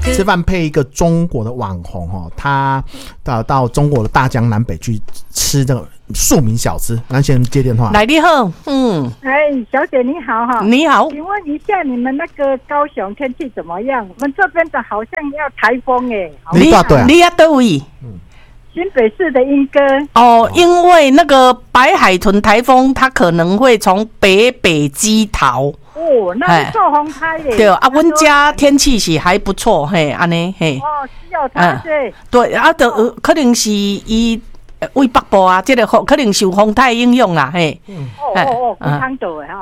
吃饭配一个中国的网红他到中国的大江南北去吃这个庶民小吃。那先接电话。 来，你好， 小姐你好哈。 你好， 请问一下你们那个高雄天气怎么样？我们这边的好像要台风你答对啊？ 你要哪位？ 新北市的莺歌因为那个白海豚台风，它可能会从北击逃。 那是做风台的。 对啊，阮家天气是还不错，安尼需要它对啊，可能是伊为北部啊，这个可能受风台影响啦， 龟汤岛的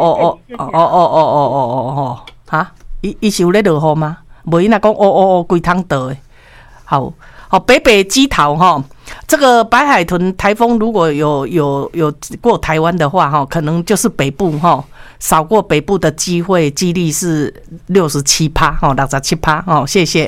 哈，伊是有咧落雨吗？无伊若讲龟汤岛的，好。北击逃这个白海豚台风如果有过台湾的话可能就是北部扫过北部的几率是67%， 67%，谢谢。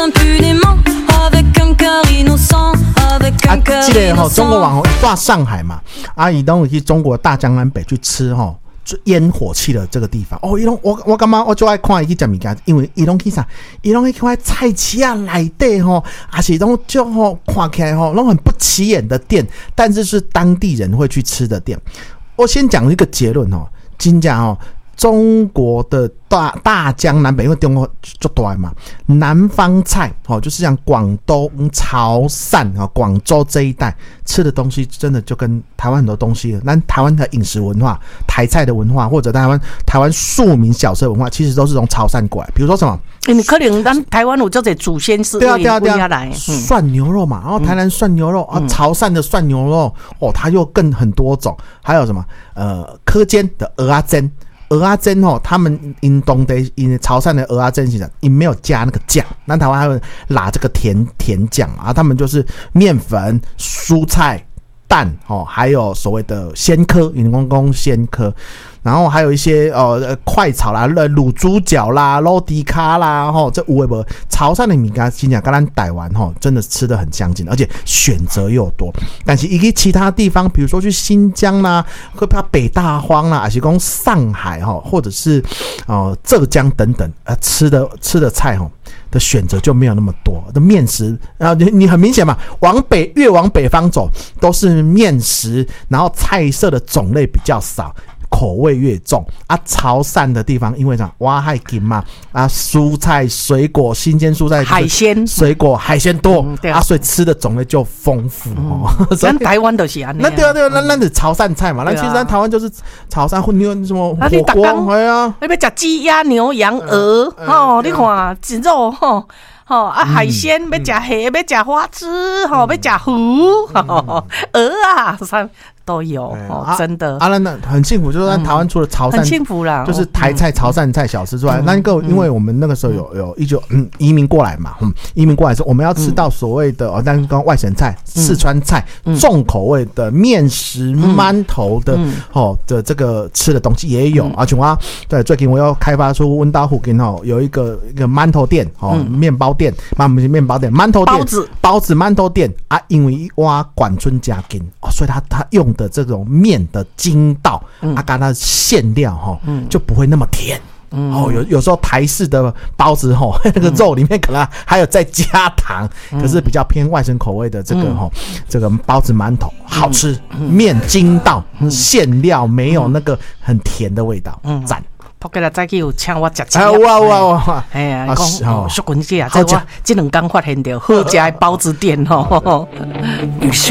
这个中国网红到上海嘛，伊都有去中国大江南北去吃烟火气的这个地方我感觉我就爱看伊去吃物件，因为伊拢去啥？伊拢去看菜市啊内底还是拢就看起来拢很不起眼的店，但是是当地人会去吃的店。我先讲一个结论真的中国的大江南北，因为中国就大嘛，南方菜就是像广东、潮汕广州这一带吃的东西，真的就跟台湾很多东西，但台湾的饮食文化、台菜的文化，或者台湾庶民小吃文化，其实都是从潮汕过来。比如说什么？ 你可能咱台湾有这些祖先是为下来涮牛肉嘛，然后台南涮牛肉潮汕的涮牛肉它又更很多种，还有什么蚵煎的蚵仔煎。蚵仔煎他们当地潮汕的蚵仔煎是没有加那个酱，那台湾还会拉这个甜酱他们就是面粉、蔬菜、蛋还有所谓的鲜科，员工鲜科，然后还有一些快炒啦、卤猪脚啦、肉迪卡啦这有的没潮汕的物件真的跟咱台湾真的吃得很相近，而且选择又多。但是一个其他地方，比如说去新疆啦，会怕北大荒啦，还是讲上海或者是浙江等等吃的菜的选择就没有那么多的面食，然后你很明显嘛，越往北方走都是面食，然后菜色的种类比较少，口味越重潮汕的地方因为啥挖海金嘛蔬菜水果新鲜蔬菜海鲜水果海鲜多所以吃的种类就丰富咱台湾就是这样那对那是潮汕菜嘛，那其实咱台湾就是潮汕你有什么火锅你要吃鸡鸭牛羊鹅你看鸡肉海鲜要吃虾要吃花枝要吃鱼鹅啥都有真的那很幸福，就是台湾除了潮汕很幸福啦， 就是台菜潮汕菜小吃之外，那个因为我们那个时候有移民过来嘛，移民过来之后我们要吃到所谓的但是刚外省菜、四川菜重口味的面食、馒头的的这个吃的东西也有像对最近我要开发出温岛附近有一个馒头店面包店，不是面包店，馒头店包子馒头店因为挖管村加筋所以他用的这种面的筋道跟它的馅料就不会那么甜有时候台式的包子那个肉里面可能还有再加糖可是比较偏外省口味的这个包子馒头好吃面筋道馅料没有那个很甜的味道赞扑起来早起有请我吃吃哇哎呀讲淑君姐这我这两天发现到好吃的包子店